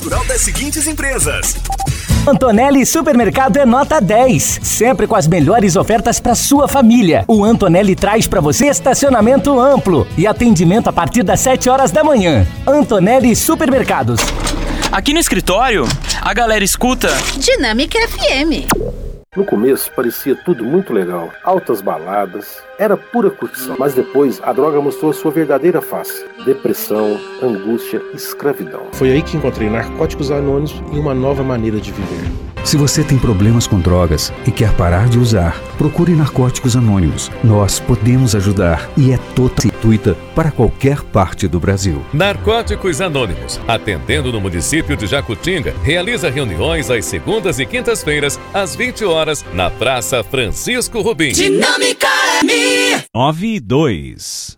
natural das seguintes empresas. Antonelli Supermercado é nota 10, sempre com as melhores ofertas para sua família. O Antonelli traz para você estacionamento amplo e atendimento a partir das 7 horas da manhã. Antonelli Supermercados. Aqui no escritório, a galera escuta Dinâmica FM. No começo parecia tudo muito legal, altas baladas, era pura curtição. Mas depois a droga mostrou sua verdadeira face: depressão, angústia, escravidão. Foi aí que encontrei Narcóticos Anônimos e uma nova maneira de viver. Se você tem problemas com drogas e quer parar de usar, procure Narcóticos Anônimos. Nós podemos ajudar e é totalmente gratuita para qualquer parte do Brasil. Narcóticos Anônimos, atendendo no município de Jacutinga, realiza reuniões às segundas e quintas-feiras, às 20 horas, na Praça Francisco Rubim. Dinâmica M. 9 e 2.